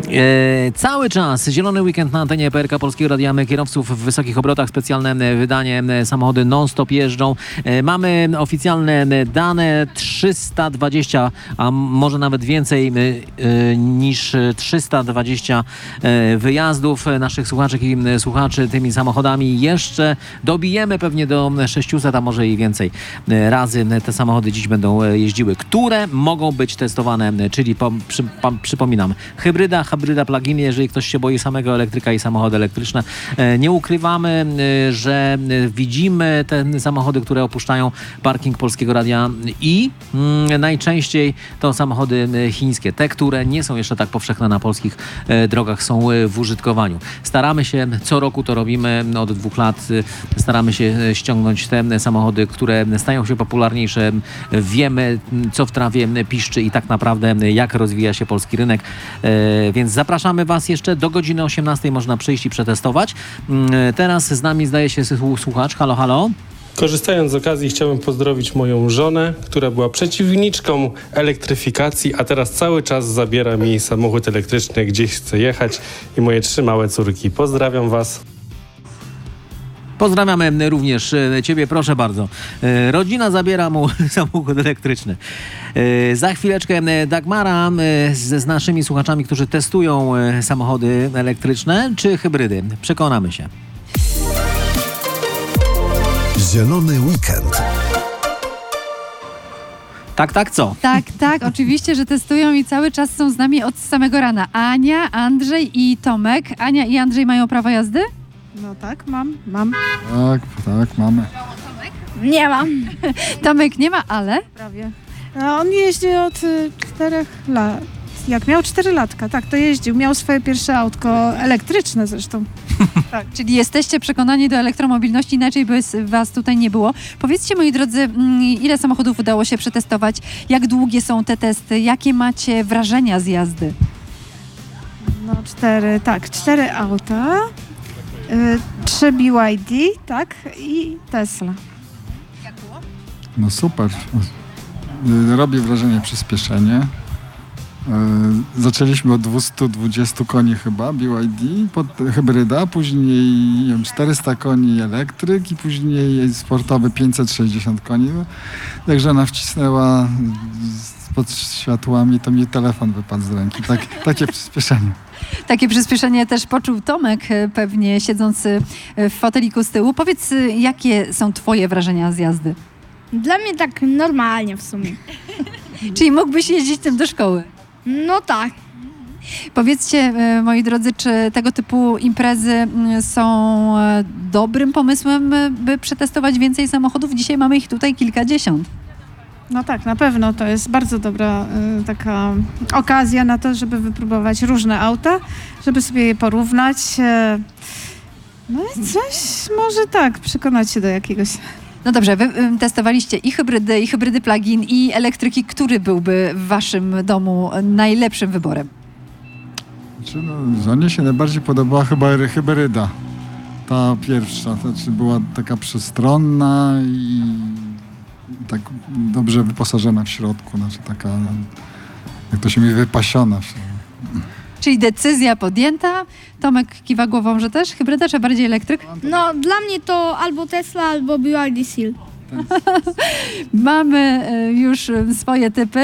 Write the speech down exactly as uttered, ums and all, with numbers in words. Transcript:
E, cały czas zielony weekend na antenie P R K Polskiego Radia. Kierowców w wysokich obrotach. Specjalne wydanie. Samochody non-stop jeżdżą. E, mamy oficjalne dane. trzysta dwadzieścia, a może nawet więcej e, niż trzysta dwadzieścia e, wyjazdów naszych słuchaczek i słuchaczy tymi samochodami. Jeszcze dobijemy pewnie do sześciuset, a może i więcej razy te samochody dziś będą jeździły, które mogą być testowane, czyli po, przy, pa, przypominam, hybryda, hybryda plug-in, jeżeli ktoś się boi samego elektryka i samochody elektryczne. Nie ukrywamy, że widzimy te samochody, które opuszczają parking Polskiego Radia i mm, najczęściej to samochody chińskie, te, które nie są jeszcze tak powszechne na polskich drogach, są w użytkowaniu. Staramy się, co roku to robimy, od dwóch lat staramy się ściągnąć te samochody, które stają się popularniejsze. Wiemy, co w trawie piszczy i tak naprawdę jak rozwija się polski rynek. E, więc zapraszamy Was jeszcze do godziny osiemnastej. Można przyjść i przetestować. E, teraz z nami zdaje się słuchacz. Halo, halo. Korzystając z okazji chciałbym pozdrowić moją żonę, która była przeciwniczką elektryfikacji, a teraz cały czas zabiera mi samochód elektryczny, gdzieś chce jechać, i moje trzy małe córki. Pozdrawiam Was. Pozdrawiamy również Ciebie, proszę bardzo. Rodzina zabiera mu samochód elektryczny. Za chwileczkę Dagmara z, z naszymi słuchaczami, którzy testują samochody elektryczne czy hybrydy. Przekonamy się. Zielony weekend. Tak, tak, co? Tak, tak, oczywiście, że testują i cały czas są z nami od samego rana. Ania, Andrzej i Tomek. Ania i Andrzej mają prawo jazdy? No tak, mam, mam. Tak, tak, mamy. Nie mam. Tomek nie ma, ale... Prawie. A on jeździ od y, czterech lat. Jak miał cztery latka, tak, to jeździł. Miał swoje pierwsze autko elektryczne zresztą. Tak. Czyli jesteście przekonani do elektromobilności, inaczej by was tutaj nie było. Powiedzcie, moi drodzy, ile samochodów udało się przetestować? Jak długie są te testy? Jakie macie wrażenia z jazdy? No cztery, tak, cztery auta. Y, trzy B Y D, tak, i Tesla. No super. Robi wrażenie przyspieszenie. Zaczęliśmy od dwieście dwadzieścia koni chyba, B Y D, pod hybryda, później nie wiem, czterysta koni elektryk i później sportowy pięćset sześćdziesiąt koni. Także ona wcisnęła pod światłami, to mi telefon wypadł z ręki. Tak, takie przyspieszenie. Takie przyspieszenie też poczuł Tomek, pewnie siedząc w foteliku z tyłu. Powiedz, jakie są twoje wrażenia z jazdy? Dla mnie tak normalnie w sumie. Czyli mógłbyś jeździć tym do szkoły? No tak. Powiedzcie, moi drodzy, czy tego typu imprezy są dobrym pomysłem, by przetestować więcej samochodów? Dzisiaj mamy ich tutaj kilkadziesiąt. No tak, na pewno to jest bardzo dobra y, taka okazja na to, żeby wypróbować różne auta, żeby sobie je porównać. Y, no i coś może tak, przekonać się do jakiegoś... No dobrze, wy y, testowaliście i hybrydy, i hybrydy plug-in, i elektryki. Który byłby w waszym domu najlepszym wyborem? Znaczy, no, żonie się najbardziej podobała chyba hybryda. Ta pierwsza, to znaczy była taka przestronna i tak dobrze wyposażona w środku, znaczy taka, jak to się mówi, wypasiona. Czyli decyzja podjęta. Tomek kiwa głową, że też hybryda, czy bardziej elektryk? No dla mnie to albo Tesla, albo B Y D Seal. Mamy y, już swoje typy.